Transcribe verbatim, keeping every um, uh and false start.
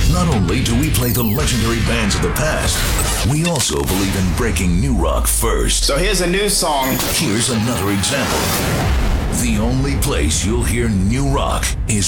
Not only do we play the legendary bands of the past, we also believe in breaking new rock first. So here's a new song. Here's another example. The only place you'll hear new rock is